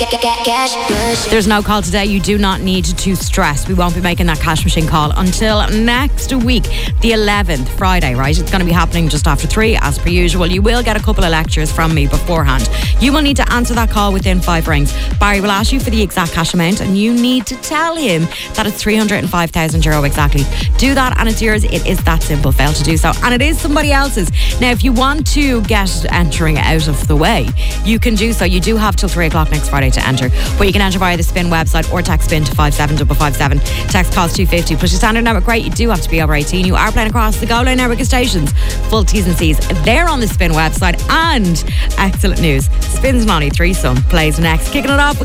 There's no call today. You do not need to stress. We won't be making that cash machine call until next week, the 11th, Friday, right? It's going to be happening just after 3, as per usual. You will get a couple of lectures from me beforehand. You will need to answer that call within 5 rings. Barry will ask you for the exact cash amount, and you need to tell him that it's €305,000 exactly. Do that, and it's yours. It is that simple. Fail to do so, and it is somebody else's. Now, if you want to get entering out of the way, you can do so. You do have till 3 o'clock next Friday to enter, but you can enter via the Spin website or text Spin to 57557. Text costs $2.50 plus your standard network rate. You do have to be over 18. You are playing across the Go Line network of stations. Full T's and C's there on the Spin website. And excellent news, Spin's Money threesome plays next. Kicking it off with